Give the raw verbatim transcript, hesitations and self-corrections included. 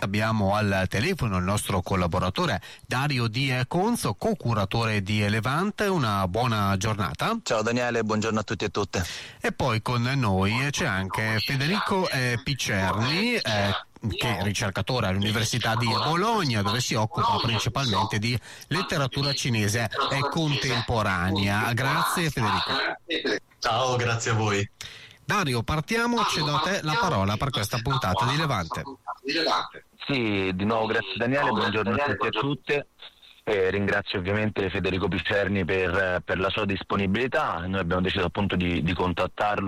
abbiamo al telefono il nostro collaboratore Dario Di Conzo, co-curatore di Levante. Una buona giornata. Ciao Daniele, buongiorno a tutti e tutte. E poi con noi c'è anche Federico eh, Picerni, eh, che è ricercatore all'Università di Bologna, dove si occupa principalmente di letteratura cinese e contemporanea. Grazie Federico. Ciao, grazie a voi. Dario, partiamo, cedo a te la parola per questa puntata di Levante. Sì, di nuovo grazie Daniele, buongiorno a tutti e a tutte. Eh, ringrazio ovviamente Federico Picerni per, per la sua disponibilità. Noi abbiamo deciso appunto di, di contattarlo